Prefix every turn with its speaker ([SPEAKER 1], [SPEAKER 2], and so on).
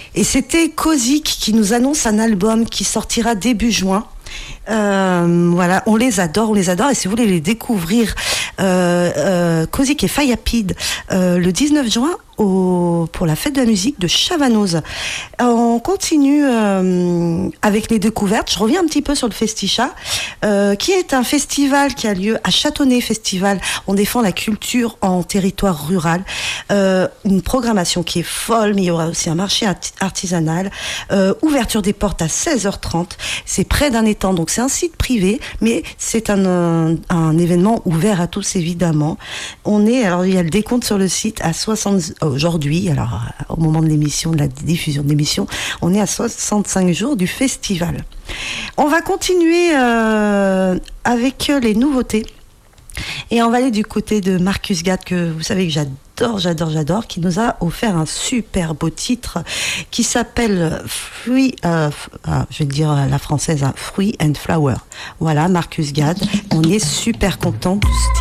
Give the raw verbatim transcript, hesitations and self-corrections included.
[SPEAKER 1] Et c'était Kozik qui nous annonce un album qui sortira début juin. Euh, voilà, on les adore, on les adore. Et si vous voulez les découvrir, euh, euh, Kozik et Fayapid, euh, le dix-neuf juin au, pour la fête de la musique de Chavanoz. On continue euh, avec les découvertes. Je reviens un petit peu sur le Festicha, euh, qui est un festival qui a lieu à Châtenay Festival. On défend la culture en territoire rural. Euh, une programmation qui est folle, mais il y aura aussi un marché artisanal. Euh, ouverture des portes à seize heures trente. C'est près d'un étang, donc c'est un site privé, mais c'est un, un, un événement ouvert à tous, évidemment. On est, alors il y a le décompte sur le site à soixante, aujourd'hui, alors au moment de l'émission, de la diffusion de l'émission, on est à soixante-cinq jours du festival. On va continuer euh, avec les nouveautés. Et on va aller du côté de Marcus Gad, que vous savez que j'adore, j'adore, j'adore, qui nous a offert un super beau titre qui s'appelle Fruit, euh, euh, je vais dire la française, hein, Fruit and Flower. Voilà, Marcus Gad. On est super content.